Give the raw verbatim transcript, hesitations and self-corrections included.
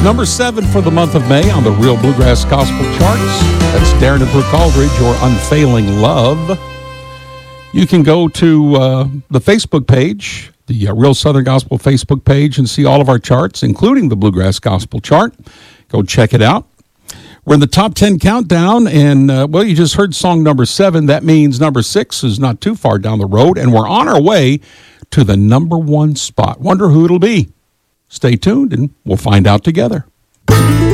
Number seven for the month of May on the Real Bluegrass Gospel charts. That's Darren and Brooke Aldridge, Your Unfailing Love. You can go to uh, the Facebook page, the uh, Real Southern Gospel Facebook page, and see all of our charts, including the Bluegrass Gospel chart. Go check it out. We're in the top ten countdown, and, uh, well, you just heard song number seven. That means number six is not too far down the road, and we're on our way to the number one spot. Wonder who it'll be. Stay tuned, and we'll find out together.